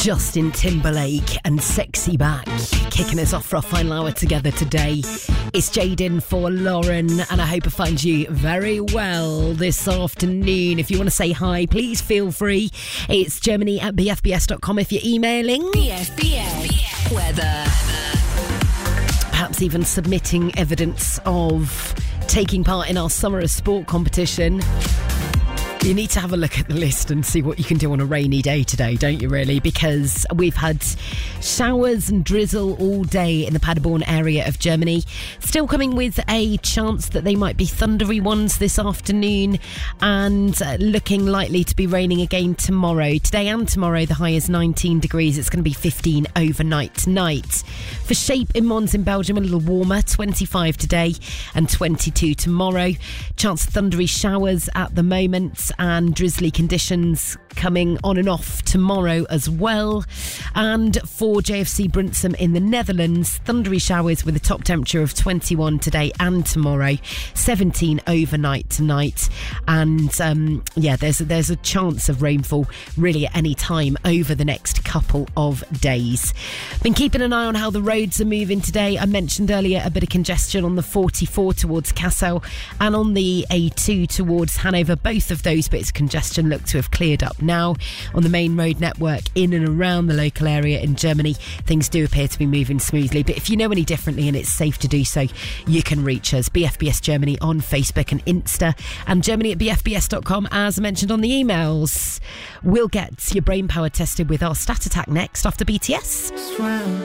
Justin Timberlake and Sexy Back, kicking us off for our final hour together today. It's Jaden for Lauren, and I hope I find you very well this afternoon. If you want to say hi, please feel free. It's Germany@bfbs.com if you're emailing. BFBS weather. Perhaps even submitting evidence of taking part in our Summer of Sport competition. You need to have a look at the list and see what you can do on a rainy day today, don't you really? Because we've had showers and drizzle all day in the Paderborn area of Germany. Still coming with a chance that they might be thundery ones this afternoon, and looking likely to be raining again tomorrow. Today and tomorrow, the high is 19 degrees. It's going to be 15 overnight tonight. For Shape in Mons in Belgium, a little warmer, 25 today and 22 tomorrow. Chance of thundery showers at the moment, and drizzly conditions coming on and off tomorrow as well. And for JFC Brunsum in the Netherlands, thundery showers with a top temperature of 21 today and tomorrow, 17 overnight tonight. And there's a chance of rainfall really at any time over the next couple of days. Been keeping an eye on how the roads are moving today. I mentioned earlier a bit of congestion on the 44 towards Kassel and on the A2 towards Hanover. Both of those bits of congestion look to have cleared up now. On the main road network in and around the local area in Germany, things do appear to be moving smoothly. But if you know any differently and it's safe to do so, you can reach us. BFBS Germany on Facebook and Insta, and Germany@bfbs.com, as I mentioned on the emails. We'll get your brain power tested with our Stat Attack next after BTS. Swim